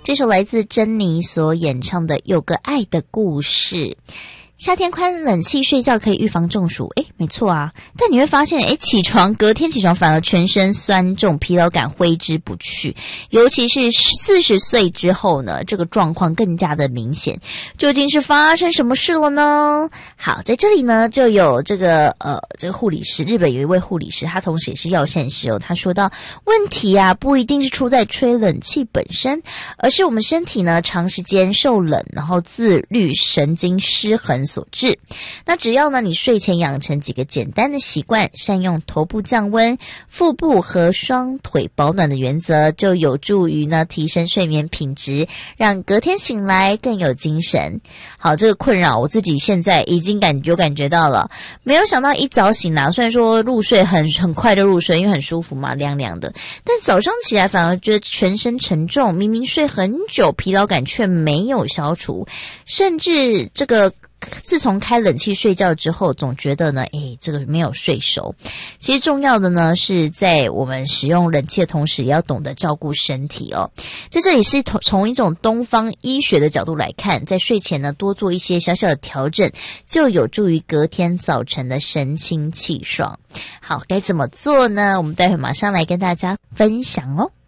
这首来自珍妮所演唱的《有个爱的故事》。夏天开冷气睡觉可以预防中暑，没错啊。但你会发现，隔天起床反而全身酸重，疲劳感挥之不去。尤其是40岁之后呢，这个状况更加的明显。究竟是发生什么事了呢？好，在这里呢，就有这个护理师，日本有一位护理师，他同时也是药膳师哦。他说到，问题啊，不一定是出在吹冷气本身，而是我们身体呢长时间受冷，然后自律神经失衡所致。那只要呢你睡前养成几个简单的习惯，善用头部降温、腹部和双腿保暖的原则，就有助于呢提升睡眠品质，让隔天醒来更有精神。好，这个困扰我自己现在已经感觉到了。没有想到一早醒来，虽然说入睡很快就入睡，因为很舒服嘛，凉凉的，但早上起来反而觉得全身沉重，明明睡很久，疲劳感却没有消除，甚至这个自从开冷气睡觉之后，总觉得呢，这个没有睡熟。其实重要的呢，是在我们使用冷气的同时，也要懂得照顾身体哦。在这里是从一种东方医学的角度来看，在睡前呢，多做一些小小的调整，就有助于隔天早晨的神清气爽。好，该怎么做呢？我们待会马上来跟大家分享哦。